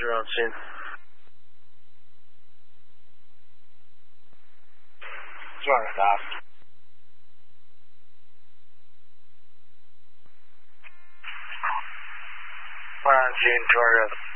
Roger, on scene. Sorry, stop. We're on scene, 2 RF.